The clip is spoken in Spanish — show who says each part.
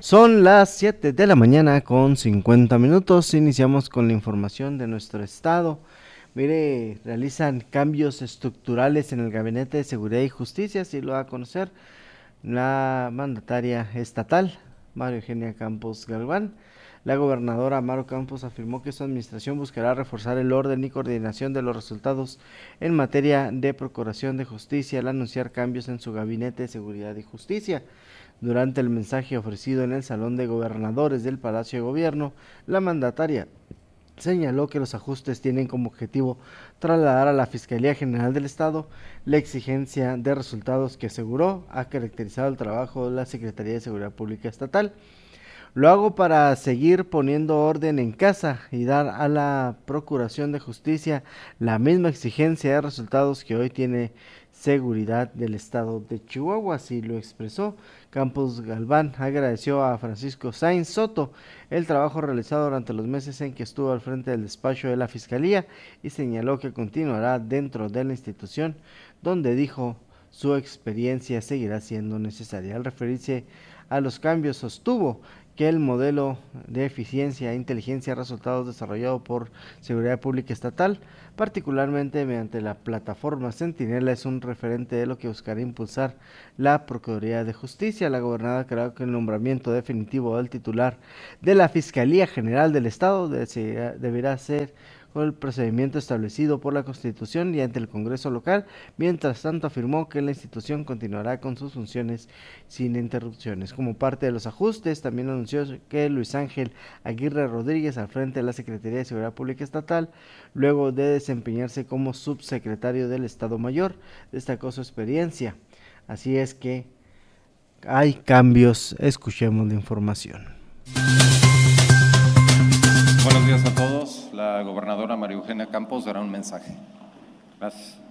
Speaker 1: Son las 7 de la mañana con 50 minutos. Iniciamos con la información de nuestro estado. Mire, realizan cambios estructurales en el Gabinete de Seguridad y Justicia, así lo va a conocer la mandataria estatal, María Eugenia Campos Galván. La gobernadora Maru Campos afirmó que su administración buscará reforzar el orden y coordinación de los resultados en materia de procuración de justicia al anunciar cambios en su Gabinete de Seguridad y Justicia. Durante el mensaje ofrecido en el Salón de Gobernadores del Palacio de Gobierno, la mandataria señaló que los ajustes tienen como objetivo trasladar a la Fiscalía General del Estado la exigencia de resultados que aseguró ha caracterizado el trabajo de la Secretaría de Seguridad Pública Estatal. Lo hago para seguir poniendo orden en casa y dar a la Procuración de Justicia la misma exigencia de resultados que hoy tiene Seguridad del Estado de Chihuahua, así lo expresó. Campos Galván agradeció a Francisco Sainz Soto el trabajo realizado durante los meses en que estuvo al frente del despacho de la Fiscalía y señaló que continuará dentro de la institución, donde dijo su experiencia seguirá siendo necesaria. Al referirse a los cambios, sostuvo que el modelo de eficiencia e inteligencia resultados desarrollado por Seguridad Pública Estatal, particularmente mediante la plataforma Centinela, es un referente de lo que buscará impulsar la Procuraduría de Justicia. La gobernadora creo que el nombramiento definitivo del titular de la Fiscalía General del Estado deberá ser con el procedimiento establecido por la Constitución y ante el Congreso local. Mientras tanto, afirmó que la institución continuará con sus funciones sin interrupciones. Como parte de los ajustes, también anunció que Luis Ángel Aguirre Rodríguez, al frente de la Secretaría de Seguridad Pública Estatal, luego de desempeñarse como subsecretario del Estado Mayor, destacó su experiencia. Así es que hay cambios. Escuchemos la información.
Speaker 2: Buenos días a todos. La gobernadora María Eugenia Campos dará un mensaje. Gracias.